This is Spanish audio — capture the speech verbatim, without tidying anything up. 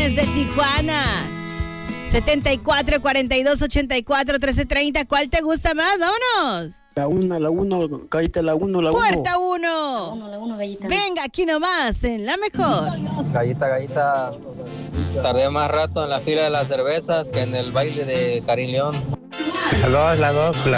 desde Tijuana. setenta y cuatro, cuarenta y dos, ochenta y cuatro, trece, treinta. ¿Cuál te gusta más? Vámonos. La una, la uno, gallita, la uno, la uno. Puerta uno. La uno, la uno, gallita. Venga, aquí nomás, en la mejor. Gallita, gallita. Tardé más rato en la fila de las cervezas que en el baile de Karim León. La dos, la dos, la